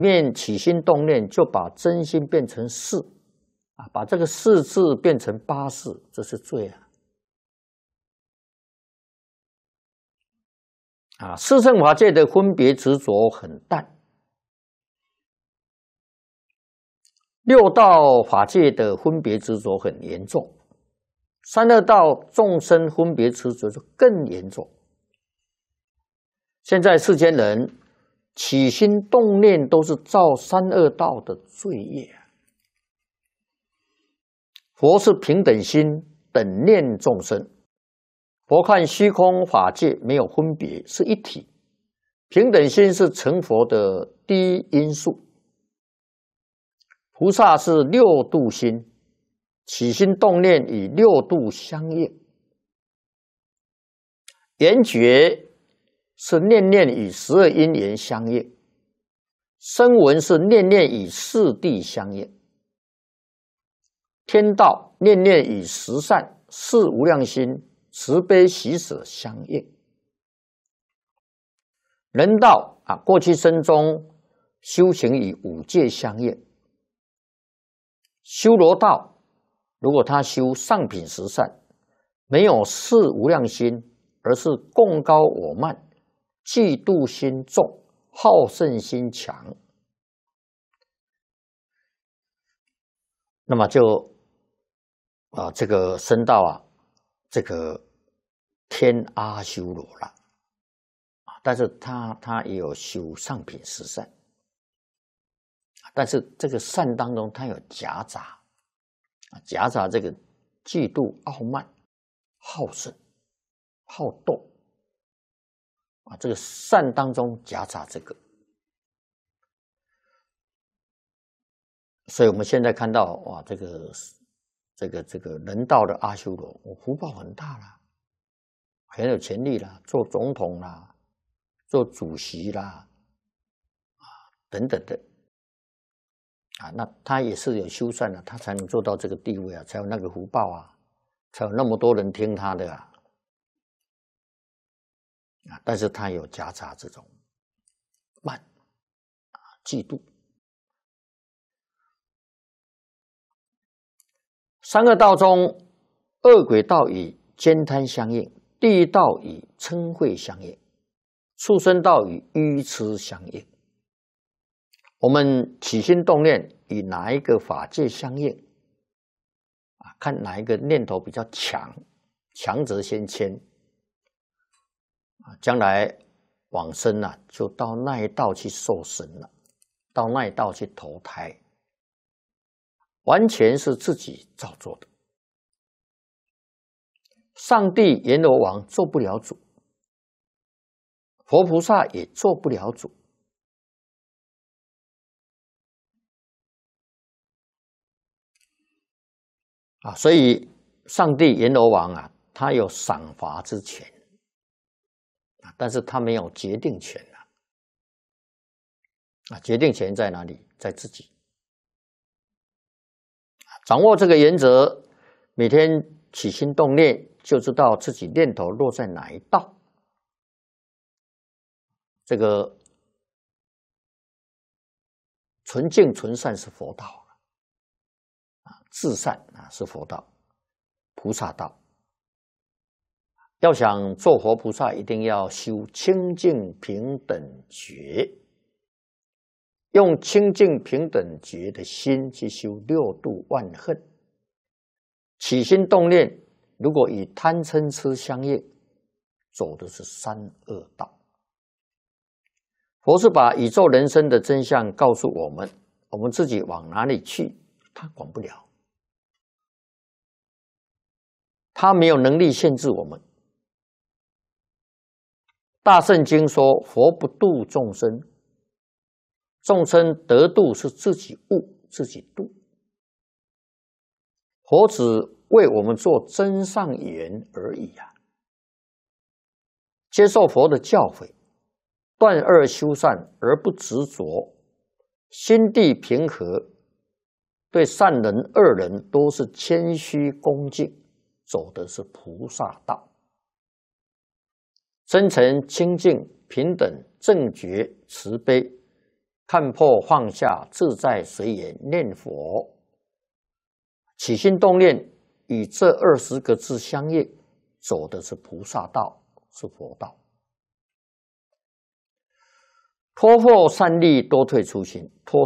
面起心动念，就把真心变成事啊，把这个事字变成八事，这是罪啊！啊，四圣法界的分别执着很淡，六道法界的分别执着很严重，三恶道众生分别执着就更严重。现在世间人起心动念都是造三恶道的罪业。佛是平等心，等念众生。佛看虚空法界没有分别，是一体。平等心是成佛的第一因素。菩萨是六度心，起心动念与六度相应。缘觉是念念与12因缘相应，声闻是念念与四谛相应，天道念念与十善、四无量心、慈悲喜舍相应，人道过去生中修行与五戒相应，修罗道如果他修上品十善，没有四无量心，而是贡高我慢、嫉妒心重、好胜心强，那么就这个升到这个天阿修罗了。但是他也有修上品十善，但是这个善当中他有夹杂这个嫉妒、傲慢、好胜、好斗这个善当中夹杂这个。所以我们现在看到这个人道的阿修罗，福报很大啦，很有权力啦，做总统啦，做主席啦，等等的那他也是有修善他才能做到这个地位才有那个福报才有那么多人听他的但是他有夹杂这种慢嫉妒。三恶道中，恶鬼道与奸贪相应，地狱道与嗔恚相应，畜生道与愚痴相应。我们起心动念与哪一个法界相应看哪一个念头比较强，强则先迁将来往生就到那一道去受生了，到那一道去投胎，完全是自己造作的。上帝阎罗王做不了主，佛菩萨也做不了主。所以上帝阎罗王他有赏罚之权但是他没有决定权决定权在哪里？在自己。掌握这个原则，每天起心动念，就知道自己念头落在哪一道。这个纯净纯善是佛道至善是佛道、菩萨道。要想做佛菩萨，一定要修清净平等觉，用清净平等觉的心去修六度万恨。起心动念如果与贪嗔痴相应，走的是三恶道。佛是把宇宙人生的真相告诉我们，我们自己往哪里去，他管不了，他没有能力限制我们。大圣经说，佛不度众生，众生得度是自己悟自己度。佛只为我们做真上缘而已接受佛的教诲，断恶修善而不执着，心地平和，对善人恶人都是谦虚恭敬，走的是菩萨道。真诚清净平等正觉慈悲， 看破放下，自在随缘，念佛，起心动念与这20个字相应，走的是菩萨道，是佛道。脱获三利，多退初心。脱